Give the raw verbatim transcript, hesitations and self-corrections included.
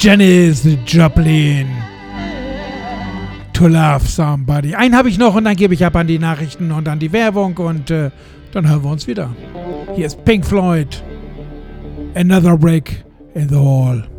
Janis Joplin. To Love Somebody. Einen habe ich noch und dann gebe ich ab an die Nachrichten und an die Werbung und äh, dann hören wir uns wieder. Hier ist Pink Floyd. Another Break in the Hall.